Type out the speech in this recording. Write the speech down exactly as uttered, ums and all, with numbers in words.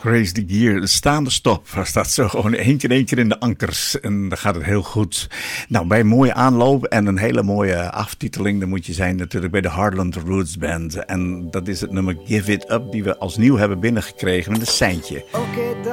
Raise the gear, de staande stop. Hij staat zo gewoon één keer, één keer in de ankers. En dan gaat het heel goed. Nou, bij een mooie aanloop en een hele mooie aftiteling, dan moet je zijn natuurlijk bij de Heartland Roots Band. En dat is het nummer Give It Up, die we als nieuw hebben binnengekregen met een seintje. Okay,